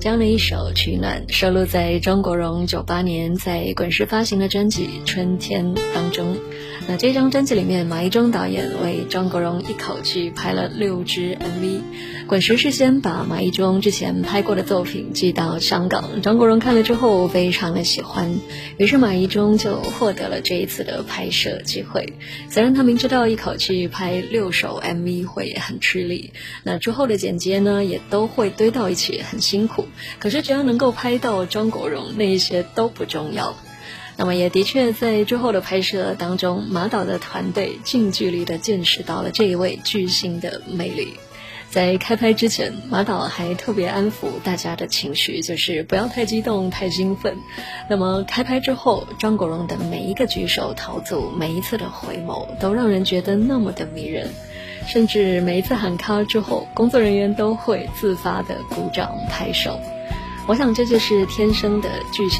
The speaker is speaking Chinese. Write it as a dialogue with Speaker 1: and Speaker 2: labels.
Speaker 1: 这样的一首取暖收录在张国荣98年在滚石发行的专辑《春天》当中。那这张专辑里面，马一中导演为张国荣一口气拍了6支 MV。滚石事先把马一中之前拍过的作品寄到香港，张国荣看了之后非常的喜欢，于是马一中就获得了这一次的拍摄机会。虽然他明知道一口气拍6首 MV 会很吃力，那之后的剪接呢也都会堆到一起，很辛苦，可是只要能够拍到张国荣，那一些都不重要。那么也的确在之后的拍摄当中，马导的团队近距离地见识到了这一位巨星的魅力。在开拍之前，马导还特别安抚大家的情绪，就是不要太激动太兴奋。那么开拍之后，张国荣的每一个举手投足，每一次的回眸，都让人觉得那么的迷人，甚至每一次喊卡之后，工作人员都会自发的鼓掌拍手。我想这就是天生的巨星